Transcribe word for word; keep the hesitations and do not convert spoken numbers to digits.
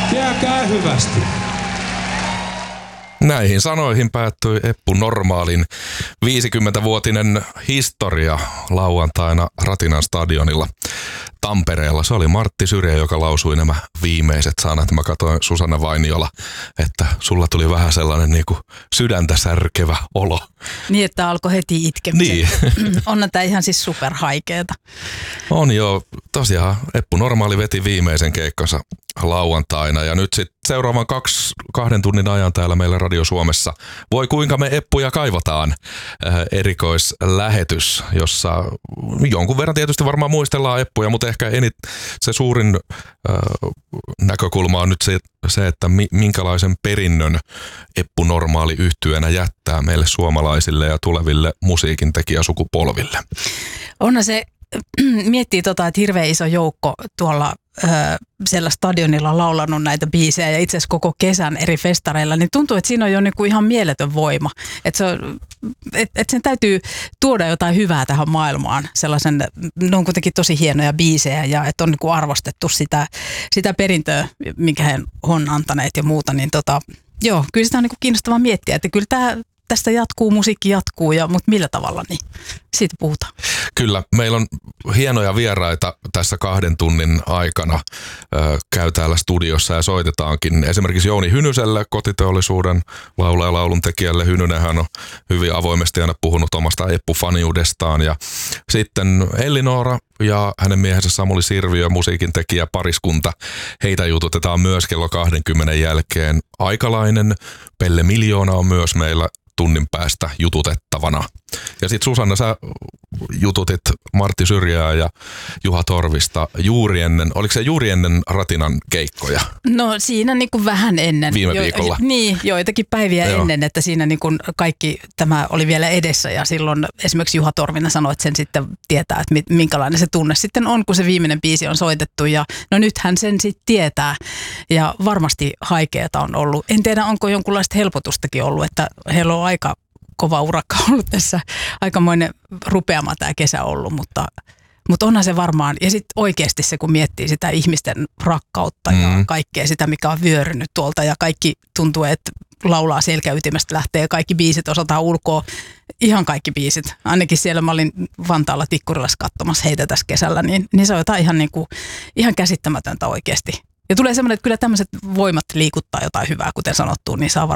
Jääkää hyvästi. Näihin sanoihin päättyi Eppu Normaalin viisikymmentävuotinen historia lauantaina Ratinan stadionilla Tampereella. Se oli Martti Syrjä, joka lausui nämä viimeiset sanat. Mä katsoin Susanna Vainiola, että sulla tuli vähän sellainen niin kuin sydäntä särkevä olo. Niin, että alkoi heti itkemisen. Niin. On tämä ihan siis superhaikeeta. On joo. Tosiaan Eppu Normaali veti viimeisen keikkansa lauantaina ja nyt sitten seuraavan kaksi, kahden tunnin ajan täällä meillä Radio Suomessa Voi kuinka me Eppuja kaivataan äh, erikoislähetys, jossa jonkun verran tietysti varmaan muistellaan Eppuja, mutta ehkä enit, se suurin äh, näkökulma on nyt se, se että mi, minkälaisen perinnön Eppu Normaali yhtyeenä jättää meille suomalaisille ja tuleville musiikin tekijäsukupolville. Onhan se, miettii tota, että hirveän iso joukko tuolla ö, siellä stadionilla laulanut näitä biisejä ja itse asiassa koko kesän eri festareilla, niin tuntuu, että siinä on jo niinku ihan mieletön voima. Että se et, et sen täytyy tuoda jotain hyvää tähän maailmaan. Sellaisen, ne on kuitenkin tosi hienoja biisejä ja että on niinku arvostettu sitä, sitä perintöä, minkä he on antaneet ja muuta. Niin tota, joo, kyllä sitä on niinku kiinnostavaa miettiä, että kyllä tämä tästä jatkuu, musiikki jatkuu, ja, mutta millä tavalla, niin siitä puhutaan. Kyllä, meillä on hienoja vieraita tässä kahden tunnin aikana. Ö, käy täällä studiossa ja soitetaankin esimerkiksi Jouni Hynyselle, kotiteollisuuden laulaja laulun tekijälle. Hynynenhän on hyvin avoimesti aina puhunut omasta Eppu-faniudestaan. Ja sitten Elli-Noora ja hänen miehensä Samuli Sirviö, musiikin tekijä pariskunta. Heitä jututetaan myös kello kaksikymmentä jälkeen. Aikalainen Pelle Miljoona on myös meillä tunnin päästä jututettavana. Ja sit Susanna, sä jututit Martti Syrjää ja Juha Torvista juuri ennen, oliko se juuri ennen Ratinan keikkoja? No siinä niin kuin vähän ennen. Viime viikolla. Jo, niin, joitakin päiviä Joo. ennen, että siinä niin kuin kaikki tämä oli vielä edessä ja silloin esimerkiksi Juha Torvinen sanoi, että sen sitten tietää, että minkälainen se tunne sitten on, kun se viimeinen biisi on soitettu ja no nythän sen sitten tietää ja varmasti haikeeta on ollut. En tiedä, onko jonkunlaista helpotustakin ollut, että heillä on aika kova urakka ollut tässä, aikamoinen rupeama tämä kesä ollut, mutta, mutta onhan se varmaan, ja sitten oikeasti se, kun miettii sitä ihmisten rakkautta mm. ja kaikkea sitä, mikä on vyörynyt tuolta, ja kaikki tuntuu, että laulaa selkäytimestä lähtee, ja kaikki biisit osataan ulkoa, ihan kaikki biisit. Ainakin siellä mä olin Vantaalla Tikkurilassa katsomassa heitä tässä kesällä, niin, niin se on jotain ihan, niin kuin, ihan käsittämätöntä oikeasti. Ja tulee semmoinen, että kyllä tämmöiset voimat liikuttaa jotain hyvää, kuten sanottu, niin saa